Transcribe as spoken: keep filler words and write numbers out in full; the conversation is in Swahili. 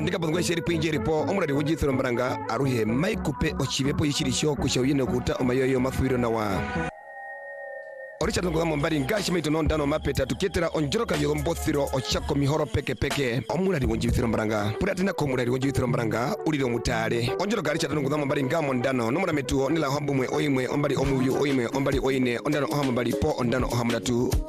ndika bangwe sheri pinjeri po omurari wujithiro mbaranga aruhe maikupe ochibepo yichirisho kushawine kuta omayoyo mafwiro na wa Oricha tungo mbari ngashi mito nondano mapeta tuketera onjoroka yo mbothiro ochako mihoro peke peke omurari wujithiro mbaranga puratina ko murari wujithiro mbaranga uriro mutale onjoroka richa tungo mbari ngamo ndano nomura metuo nila hambumwe oyimwe ombari omuyu oyimwe ombari oyine ondano ohambari po ondano ohamudatu